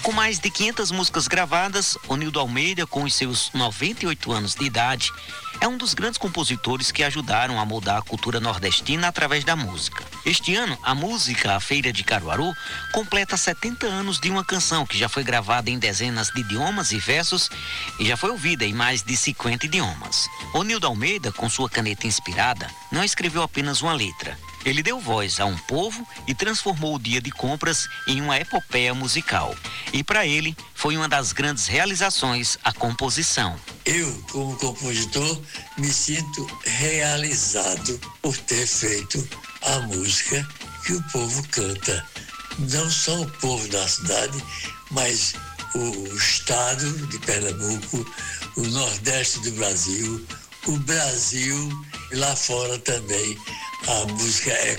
Com mais de 500 músicas gravadas, Onildo Almeida, com os seus 98 anos de idade, é um dos grandes compositores que ajudaram a moldar a cultura nordestina através da música. Este ano, a música A Feira de Caruaru completa 70 anos de uma canção que já foi gravada em dezenas de idiomas e versos e já foi ouvida em mais de 50 idiomas. Onildo Almeida, com sua caneta inspirada, não escreveu apenas uma letra. Ele deu voz a um povo e transformou o dia de compras em uma epopeia musical. E para ele, foi uma das grandes realizações a composição. Eu, como compositor, me sinto realizado por ter feito a música que o povo canta. Não só o povo da cidade, mas o estado de Pernambuco, o Nordeste do Brasil, o Brasil e lá fora também. A música é